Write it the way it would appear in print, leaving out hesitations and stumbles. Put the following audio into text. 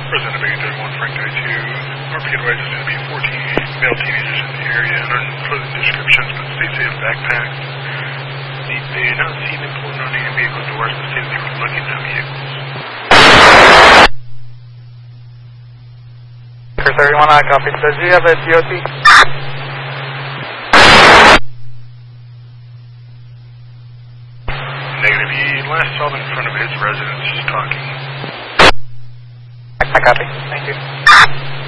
President of 831 Frank 92. RP advises to be 14 male teenagers in the area. Unfurther descriptions, but states they have backpacks. They did not see them pulling on any vehicle doors, but stated they were looking at vehicles. For 31, I copy. Does he have a DOT? Negative. He last saw them in front of his residence just talking. I copy. Thank you.